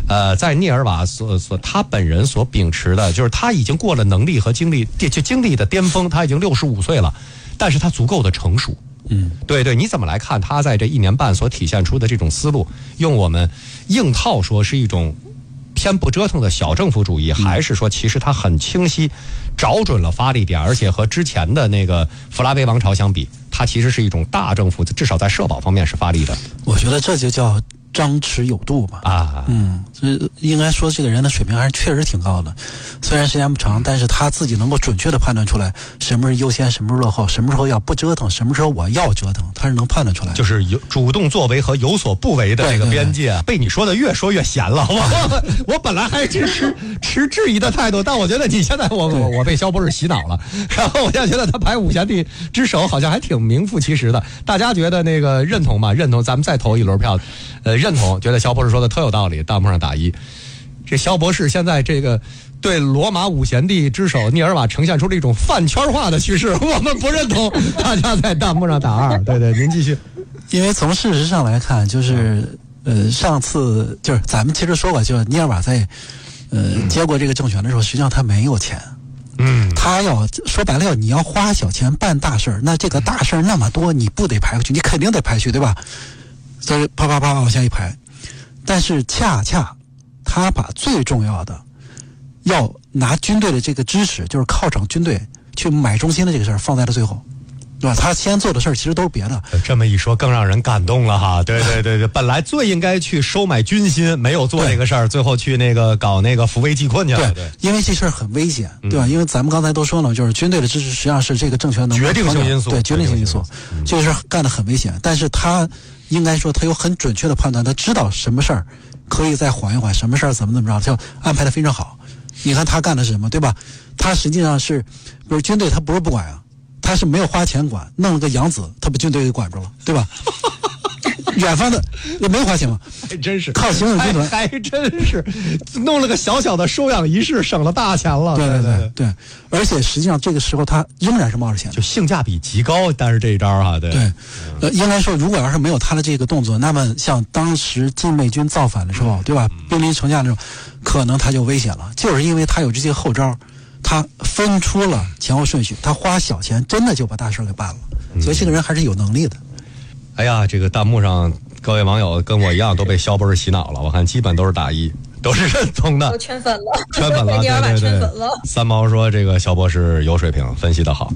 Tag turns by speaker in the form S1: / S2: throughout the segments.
S1: 在涅尔瓦他本人所秉持的，就是他已经过了能力和精力的巅峰，他已经65岁了，但是他足够的成熟。对对，你怎么来看他在这1年半所体现出的这种思路？用我们硬套说是一种偏不折腾的小政府主义，还是说其实他很清晰找准了发力点，而且和之前的那个弗拉维王朝相比，它其实是一种大政府，至少在社保方面是发力的。
S2: 我觉得这就叫张弛有度吧。应该说这个人的水平还是确实挺高的，虽然时间不长，但是他自己能够准确的判断出来什么是优先，什么是落后，什么时候要不折腾，什么时候我要折腾，他是能判断出来的。
S1: 就是有主动作为和有所不为的这个边界。对对对，被你说的越说越闲了，我本来还持质疑的态度，但我觉得你现在我被萧博士洗脑了，然后我现在觉得他排5贤帝之首好像还挺名副其实的。大家觉得那个认同吗？认同，咱们再投一轮票。认同，觉得萧博士说的特有道理，弹幕上打1。这萧博士现在这个对罗马5贤帝之首涅尔瓦呈现出了一种饭圈化的趋势，我们不认同，大家在弹幕上打2。对对，您继续。
S2: 因为从事实上来看，就是上次就是咱们其实说过，就是涅尔瓦在接过这个政权的时候，实际上他没有钱。他要说白了，你要花小钱办大事，那这个大事那么多，你不得排过去？你肯定得排去，对吧？所以啪啪啪往下一排，但是恰恰他把最重要的要拿军队的这个支持，就是犒赏军队去买中心的这个事儿放在了最后，对吧？他先做的事儿其实都是别的。
S1: 这么一说更让人感动了哈。对对对对，本来最应该去收买军心，没有做这个事儿，最后去那个搞那个扶危济困去了。
S2: 对，因为这事儿很危险，对吧？因为咱们刚才都说了，就是军队的支持实际上是这个政权能
S1: 决定性因素。
S2: 对，决定性因素，这个事儿干得很危险，但是他应该说他有很准确的判断，他知道什么事儿可以再缓一缓，什么事儿怎么着，就安排得非常好。你看他干的是什么，对吧？他实际上是不是军队他不是不管啊，他是没有花钱管，弄了个养子，他把军队给管住了，对吧？远方的也没有花钱嘛，
S1: 还真是
S2: 靠行政军团，
S1: 还真是弄了个小小的收养仪式，省了大钱了。
S2: 对对对对，而且实际上这个时候他仍然是冒着钱的，
S1: 就性价比极高。但是这一招啊，对
S2: 对，应该说，如果要是没有他的这个动作，那么像当时禁卫军造反的时候，对吧？兵临城下那种，可能他就危险了，就是因为他有这些后招，他分出了前后顺序，他花小钱真的就把大事给办了，所以这个人还是有能力的。
S1: 哎呀，这个弹幕上各位网友跟我一样都被萧博士洗脑了，我看基本都是打1，都是认同的，
S3: 都圈粉了，
S1: 圈粉了，对对对。三毛说这个萧博士有水平，分析的好。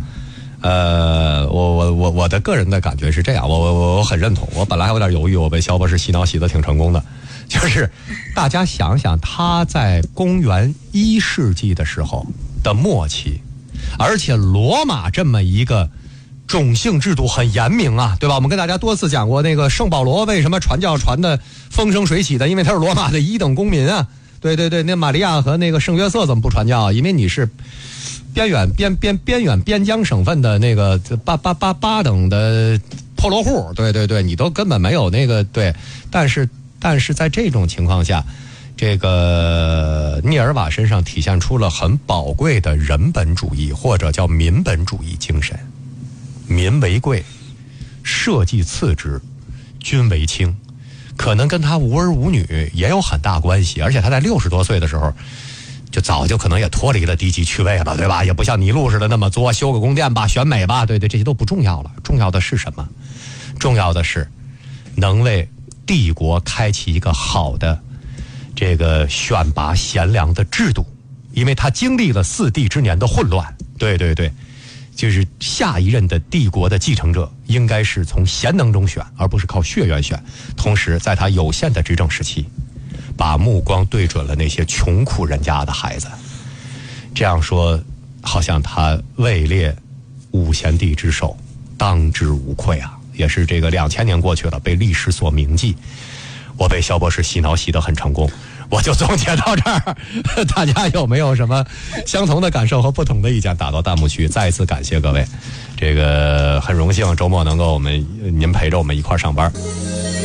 S1: 我的个人的感觉是这样，我很认同。我本来还有点犹豫，我被萧博士洗脑洗得挺成功的。就是大家想想，他在公元1世纪的时候的末期，而且罗马这么一个种姓制度很严明啊，对吧？我们跟大家多次讲过，那个圣保罗为什么传教传的风生水起的，因为他是罗马的1等公民啊。对对对，那玛利亚和那个圣约瑟怎么不传教啊？因为你是边远边疆省份的那个八等的破落户，对对对，你都根本没有那个对。但是在这种情况下，这个涅尔瓦身上体现出了很宝贵的人本主义，或者叫民本主义精神。民为贵，社稷次之，君为轻，可能跟他无儿无女也有很大关系。而且他在60多岁的时候，就早就可能也脱离了低级趣味了，对吧？也不像尼禄似的那么作，修个宫殿吧，选美吧，对对，这些都不重要了。重要的是什么？重要的是能为帝国开启一个好的这个选拔贤良的制度，因为他经历了4帝之年的混乱，对对对。就是下一任的帝国的继承者应该是从贤能中选，而不是靠血缘选。同时在他有限的执政时期，把目光对准了那些穷苦人家的孩子。这样说好像他位列5贤帝之首，当之无愧啊。也是这个2000年过去了，被历史所铭记。我被萧博士洗脑洗得很成功，我就总结到这儿。大家有没有什么相同的感受和不同的意见，打到弹幕区。再一次感谢各位，这个很荣幸周末能够您陪着我们一块上班。